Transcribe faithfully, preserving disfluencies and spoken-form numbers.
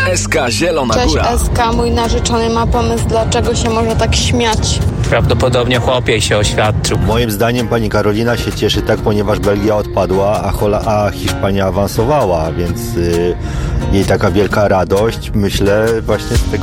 S K Zielona Cześć Góra. S K, mój narzeczony ma pomysł, dlaczego się może tak śmiać. Prawdopodobnie chłopiej się oświadczył. Moim zdaniem pani Karolina się cieszy tak, ponieważ Belgia odpadła, a, Hola- a Hiszpania awansowała, więc y, jej taka wielka radość, myślę, właśnie z tego